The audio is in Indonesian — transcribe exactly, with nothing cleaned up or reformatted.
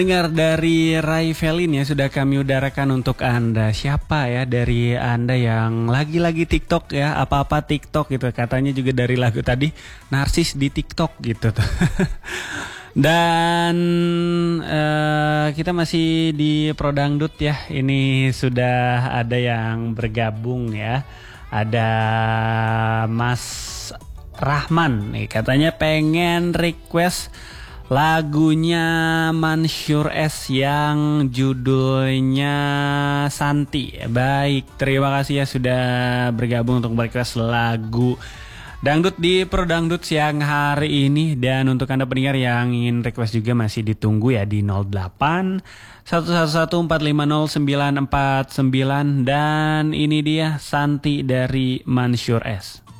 Dengar dari Rai Velin ya, sudah kami udarakan untuk Anda. Siapa ya dari Anda yang lagi-lagi TikTok ya, apa-apa TikTok gitu. Katanya juga dari lagu tadi, narsis di TikTok gitu tuh. Dan uh, kita masih di Prodangdut ya. Ini sudah ada yang bergabung ya. Ada Mas Rahman nih, katanya pengen request lagunya Mansyur S yang judulnya Santi. Baik, terima kasih ya sudah bergabung untuk request lagu dangdut di Prodangdut siang hari ini. Dan untuk Anda pendengar yang ingin request juga masih ditunggu ya di nol delapan satu satu satu empat lima nol sembilan empat sembilan. Dan ini dia Santi dari Mansyur S.